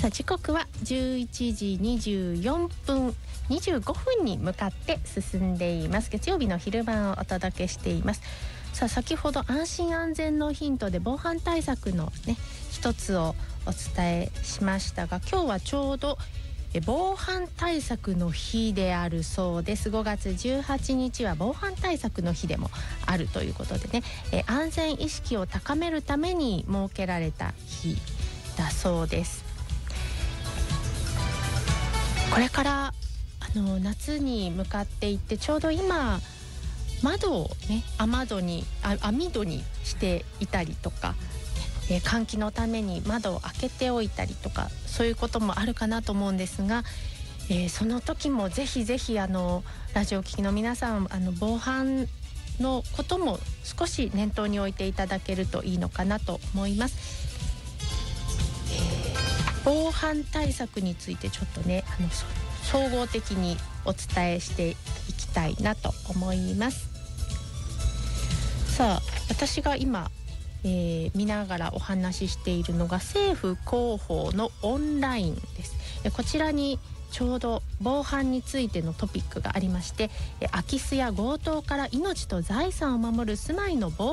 さあ時刻は11時24分25分に向かって進んでいます。月曜日の昼間をお届けしています。さあ先ほど安心安全のヒントで防犯対策のね一つをお伝えしましたが、今日はちょうど防犯対策の日であるそうです。5月18日は防犯対策の日でもあるということでね、安全意識を高めるために設けられた日だそうです。これから夏に向かっていって、ちょうど今窓をね網戸にしていたりとか、換気のために窓を開けておいたりとか、そういうこともあるかなと思うんですが、その時もぜひぜひラジオ聴きの皆さん防犯のことも少し念頭に置いていただけるといいのかなと思います。防犯対策についてちょっとね総合的にお伝えしていきたいなと思います。さあ私が今、見ながらお話ししているのが政府広報のオンラインです。こちらにちょうど防犯についてのトピックがありまして、空き巣や強盗から命と財産を守る住まいの防